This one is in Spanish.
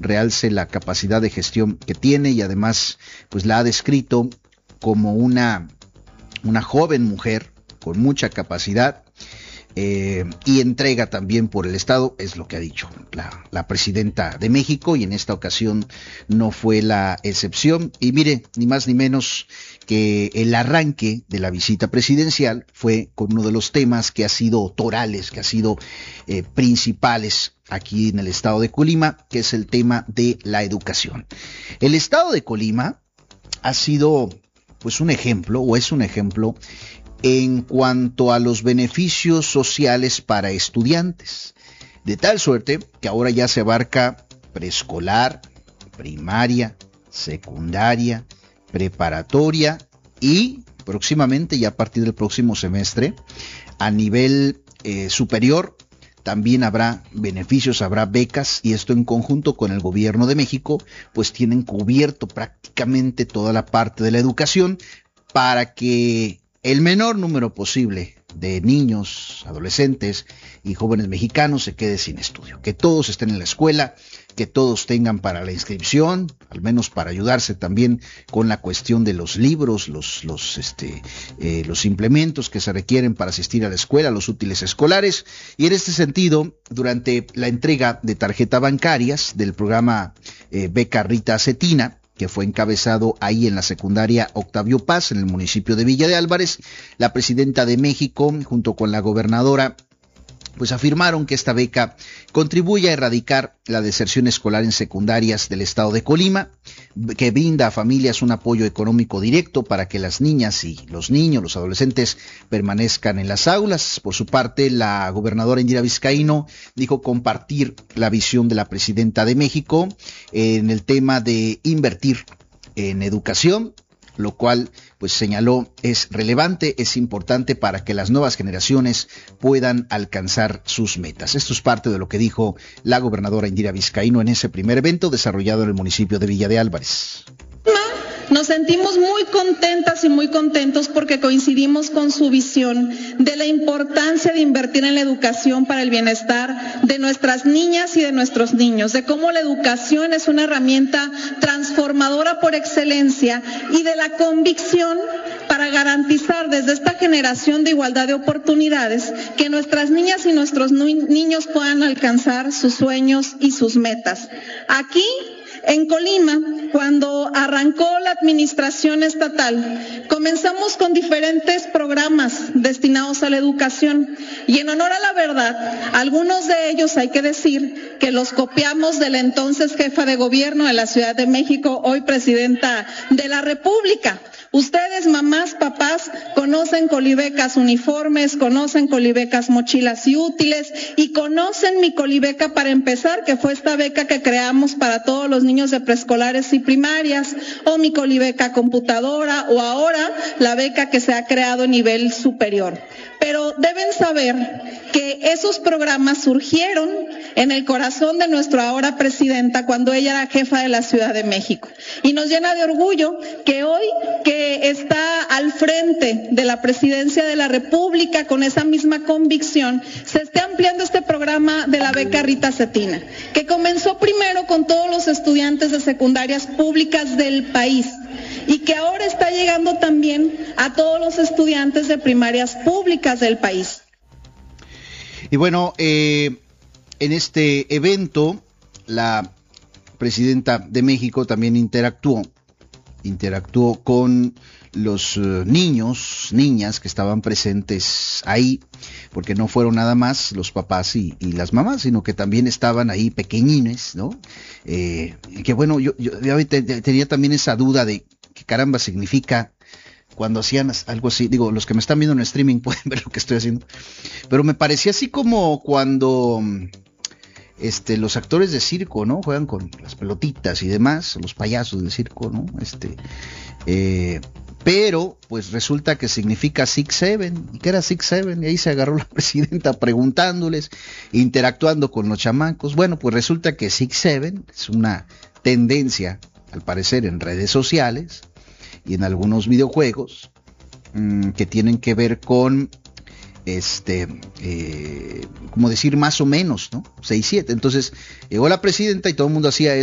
realce la capacidad de gestión que tiene y además pues la ha descrito como una joven mujer con mucha capacidad y entrega también por el Estado, es lo que ha dicho la presidenta de México, y en esta ocasión no fue la excepción. Y mire, ni más ni menos que el arranque de la visita presidencial fue con uno de los temas que ha sido torales, que ha sido principales aquí en el estado de Colima, que es el tema de la educación. El estado de Colima ha sido pues un ejemplo, o es un ejemplo, en cuanto a los beneficios sociales para estudiantes, de tal suerte que ahora ya se abarca preescolar, primaria, secundaria, preparatoria y próximamente, ya a partir del próximo semestre, a nivel superior, también habrá beneficios, habrá becas, y esto en conjunto con el gobierno de México, pues tienen cubierto prácticamente toda la parte de la educación para que el menor número posible de niños, adolescentes y jóvenes mexicanos se quede sin estudio, que todos estén en la escuela, que todos tengan para la inscripción, al menos para ayudarse también con la cuestión de los libros, los implementos que se requieren para asistir a la escuela, los útiles escolares. Y en este sentido, durante la entrega de tarjetas bancarias del programa Beca Rita Cetina, que fue encabezado ahí en la secundaria Octavio Paz, en el municipio de Villa de Álvarez, la presidenta de México, junto con la gobernadora, pues afirmaron que esta beca contribuye a erradicar la deserción escolar en secundarias del estado de Colima, que brinda a familias un apoyo económico directo para que las niñas y los niños, los adolescentes, permanezcan en las aulas. Por su parte, la gobernadora Indira Vizcaíno dijo compartir la visión de la presidenta de México en el tema de invertir en educación, lo cual pues señaló es relevante, es importante para que las nuevas generaciones puedan alcanzar sus metas. Esto es parte de lo que dijo la gobernadora Indira Vizcaíno en ese primer evento desarrollado en el municipio de Villa de Álvarez. Nos sentimos muy contentas y muy contentos porque coincidimos con su visión de la importancia de invertir en la educación para el bienestar de nuestras niñas y de nuestros niños, de cómo la educación es una herramienta transformadora por excelencia y de la convicción para garantizar desde esta generación de igualdad de oportunidades que nuestras niñas y nuestros niños puedan alcanzar sus sueños y sus metas. Aquí, en Colima, cuando arrancó la administración estatal, comenzamos con diferentes programas destinados a la educación y en honor a la verdad, algunos de ellos hay que decir que los copiamos de la entonces jefa de gobierno de la Ciudad de México, hoy presidenta de la República. Ustedes, mamás, papás, conocen Colibecas uniformes, conocen Colibecas mochilas y útiles y conocen mi Colibeca para empezar, que fue esta beca que creamos para todos los niños de preescolares y primarias, o mi Colibeca computadora, o ahora la beca que se ha creado a nivel superior. Pero deben saber que esos programas surgieron en el corazón de nuestra ahora presidenta cuando ella era jefa de la Ciudad de México. Y nos llena de orgullo que hoy, que está al frente de la presidencia de la República con esa misma convicción, se esté ampliando este programa de la beca Rita Cetina, que comenzó primero con todos los estudiantes de secundarias públicas del país y que ahora está llegando también a todos los estudiantes de primarias públicas del país. Y bueno, en este evento la presidenta de México también interactuó con los niños, niñas que estaban presentes ahí, porque no fueron nada más los papás y las mamás, sino que también estaban ahí pequeñines, ¿no? Que bueno, yo tenía también esa duda de qué caramba significa cuando hacían algo así. Digo, los que me están viendo en streaming pueden ver lo que estoy haciendo, pero me parecía así como cuando los actores de circo, ¿no? Juegan con las pelotitas y demás, los payasos del circo, ¿no? Pero pues resulta que significa Six Seven. ¿Y qué era Six Seven? Y ahí se agarró la presidenta preguntándoles, interactuando con los chamacos. Bueno, pues resulta que Six Seven es una tendencia, al parecer, en redes sociales y en algunos videojuegos que tienen que ver con como decir más o menos, ¿no? 6-7. Entonces llegó la presidenta y todo el mundo hacía